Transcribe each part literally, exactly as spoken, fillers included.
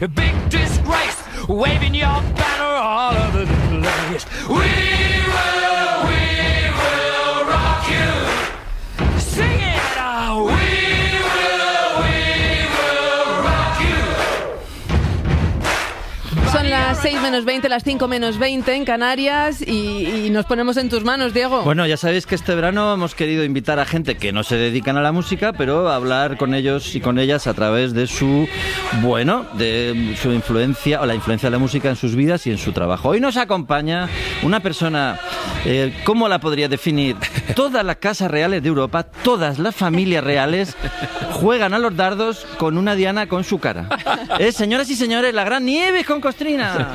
big disgrace, waving your banner all over the place. We will, we will rock you. Sing it out. We Son las seis menos veinte, las cinco menos veinte en Canarias y, y nos ponemos en tus manos, Diego. Bueno, ya sabéis que este verano hemos querido invitar a gente que no se dedican a la música, pero a hablar con ellos y con ellas a través de su, bueno, de su influencia o la influencia de la música en sus vidas y en su trabajo. Hoy nos acompaña una persona, eh, ¿cómo la podría definir? Todas las casas reales de Europa, todas las familias reales juegan a los dardos con una diana con su cara. Es, señoras y señores, la gran Nieves con Costrina.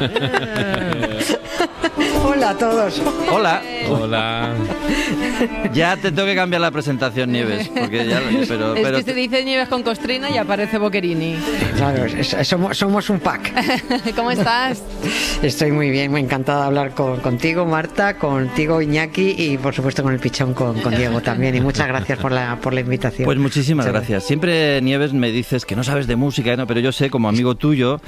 Hola a todos. Hola. Hola. Ya te tengo que cambiar la presentación, Nieves, porque ya, pero, es pero que se dice Nieves con Costrina y aparece Boquerini. Claro, es, es, somos, somos un pack. ¿Cómo estás? Estoy muy bien, muy encantada de hablar con, contigo, Marta, contigo, Iñaki, y por supuesto con el pichón, con, con Diego también. Y muchas gracias por la, por la invitación. Pues muchísimas muchas gracias. gracias. Siempre, Nieves, me dices que no sabes de música, ¿no? Pero yo sé, como amigo tuyo,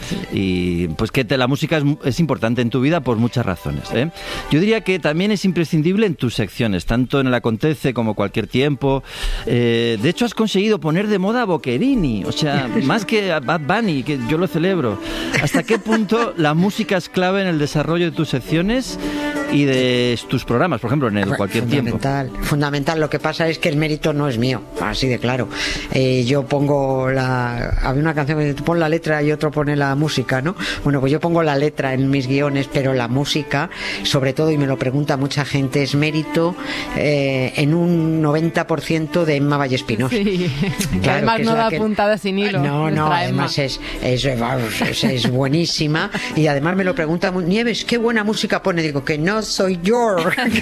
y pues que te, la música es, es importante en tu vida por muchas razones, ¿eh? Yo diría que también es imprescindible en tus secciones, tanto en el Acontece como Cualquier Tiempo. Eh, de hecho, has conseguido poner de moda a Boquerini, o sea, más que a Bad Bunny, que yo lo celebro. ¿Hasta qué punto la música es clave en el desarrollo de tus secciones y de tus programas, por ejemplo, en el Cualquier fundamental, Tiempo? Fundamental. Lo que pasa es que el mérito no es mío, así de claro. Eh, yo pongo la... Había una canción que dice, pon la letra y otro pone la música, ¿no? Bueno, pues yo pongo la letra en mis guiones, pero la música, sobre todo, y me lo pregunta mucha gente, es mérito eh, en un noventa por ciento de Emma Vallespinosa. Sí, claro, que además que no es la da que... puntada sin hilo. No, no, además es, es, es, es buenísima y además me lo pregunta, Nieves, ¿qué buena música pone? Digo, que no soy yo,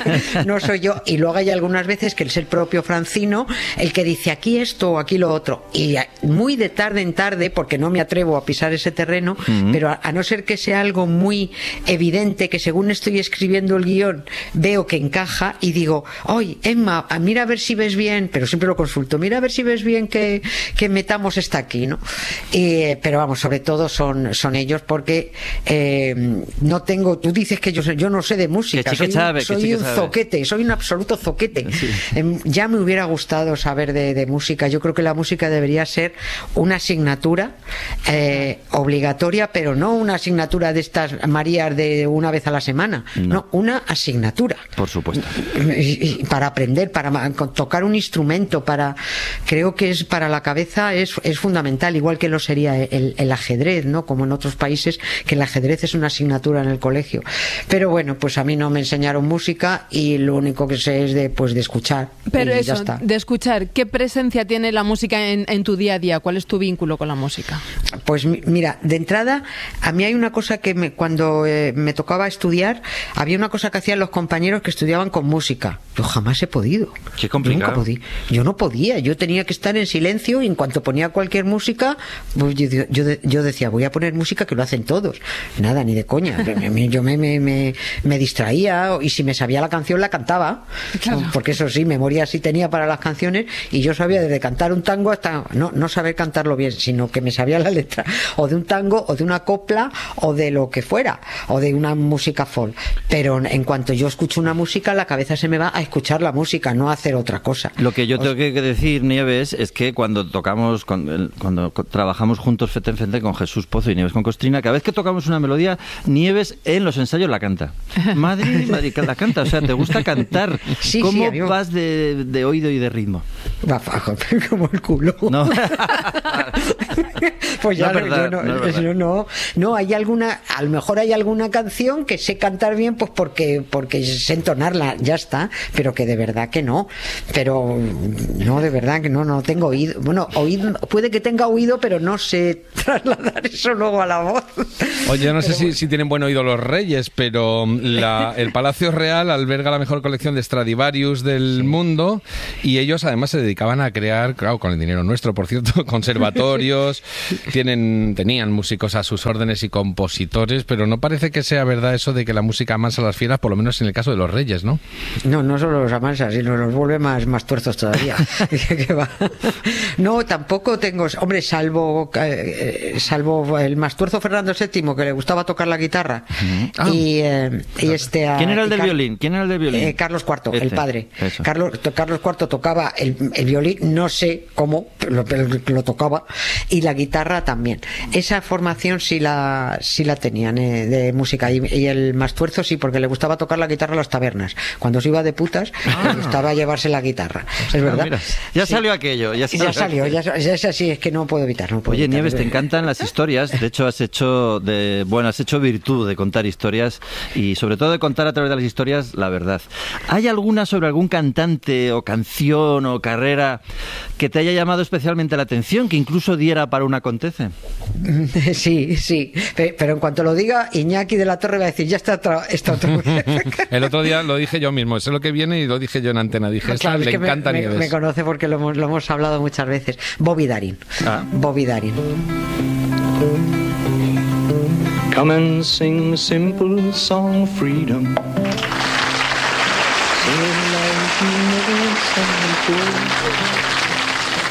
no soy yo. Y luego hay algunas veces que es el propio Francino el que dice aquí esto o aquí lo otro. Y muy de tarde en tarde, porque no me atrevo a pisar ese terreno, uh-huh. pero a, a no ser que sea algo muy evidente, que según estoy escribiendo el guión veo que encaja y digo, oye, Emma, mira a ver si ves bien, pero siempre lo consulto, mira a ver si ves bien que, que metamos esta aquí, ¿no? Y, pero vamos, sobre todo son, son ellos porque eh, no tengo, tú dices que yo, yo no sé de música, que soy, sabe, un, soy que un sabe. zoquete, soy un absoluto zoquete. Sí. Eh, ya me hubiera gustado saber de, de música. Yo creo que la música debería ser una asignatura eh, obligatoria, pero no una asignatura de estas Marías de una vez a la semana, no, no una asignatura. Por supuesto. Y, y para aprender, para tocar un instrumento, para creo que es para la cabeza es, es fundamental, igual que lo sería el, el ajedrez, ¿no? Como en otros países, que el ajedrez es una asignatura en el colegio. Pero bueno, pues a mí no me enseñaron música y lo único que sé es de, pues, de escuchar. Pero y eso, ya está. de escuchar, ¿qué presencia tiene la música en, en tu día a día? ¿Cuál es tu vínculo con la música? Pues mira, de entrada, a mí hay una cosa que me, cuando eh, me tocaba estudiar, había una cosa que hacían los compañeros que estudiaban con música. Yo jamás he podido. Qué complicado. Yo, nunca podí. Yo no podía, yo tenía que estar en silencio y en cuanto ponía cualquier música, pues yo, yo, yo decía, voy a poner música que lo hacen todos. Nada, ni de coña. Yo me, me, me, me distraía y si me sabía la canción la cantaba. Claro. Porque eso sí, memoria sí tenía para las canciones y yo sabía desde cantar un tango hasta no, no saber cantarlo bien, sino que me sabía la letra o de un tango o de una copla o de lo que fuera o de una música folk. Pero en cuanto yo escucho una música, la cabeza se me va a escuchar la música, no a hacer otra cosa. Lo que yo o tengo que decir, Nieves, es que cuando tocamos, cuando, cuando trabajamos juntos frente en frente con Jesús Pozo y Nieves con Costrina, cada vez que tocamos una melodía, Nieves en los ensayos la canta. Madre, madre, la canta, o sea, te gusta cantar. Sí, ¿Cómo sí, amigo. vas de, de oído y de ritmo? Va fajo, como el culo. No. Pues ya no, es verdad, yo no, no, es no, no, no, hay alguna, a lo mejor hay alguna canción que sé cantar bien, pues porque, porque sé entonarla, ya está, pero que de verdad que no, pero no, de verdad que no, no tengo oído, bueno, oído, puede que tenga oído, pero no sé trasladar eso luego a la voz. Oye, yo no sé pero si, bueno. si tienen buen oído los Reyes, pero la, el Palacio Real alberga la mejor colección de Stradivarius del sí. mundo y ellos además se dedicaban a crear, claro, con el dinero nuestro, por cierto, conservatorios, tienen, tenían músicos a sus órdenes y compositores, pero no parece que sea verdad eso de que la música amansa a las fieras, por lo menos en el caso de los reyes, ¿no? No, no solo los amansa, sino los vuelve más, más tuerzos todavía. ¿Qué va? No, tampoco tengo, hombre, salvo eh, salvo el más tuerzo Fernando séptimo, que le gustaba tocar la guitarra. Uh-huh. Ah, y, eh, y este ¿Quién era el del Car- violín? ¿Quién era el del violín? Eh, Carlos cuarto, este, el padre. Eso. Carlos, Carlos cuarto tocaba el, el violín, no sé cómo, lo, lo tocaba, y la guitarra también. Esa formación sí la sí la tenían eh, de música, y, y el más tuerzo sí, porque le gustaba tocar la guitarra en las tabernas. Cuando se iba de putas, ah. le gustaba llevarse la guitarra. Es verdad. Ah, mira, ya sí. salió aquello. Ya salió, ya salió, ya, ya es así, es que no puedo evitar. No puedo Oye, evitar. Nieves, te encantan las historias. De hecho, has hecho de bueno, has hecho virtud de contar historias y sobre todo de contar a través de las historias la verdad. ¿Hay alguna sobre algún cantante o canción o carrera que te haya llamado especialmente la atención, que incluso diera para un acontece? Sí, sí. Pero en cuanto lo diga, Iñaki de la Torre va a decir, ya está otra, está otra vez. El otro día lo dije yo mismo, sé lo que viene y lo dije yo en antena. Dije, esta claro, le es que encanta me, Nieves. Me conoce porque lo hemos, lo hemos hablado muchas veces. Bobby Darin. Ah. Bobby Darin. Come and sing a simple song of freedom. Sing it like you never sang before.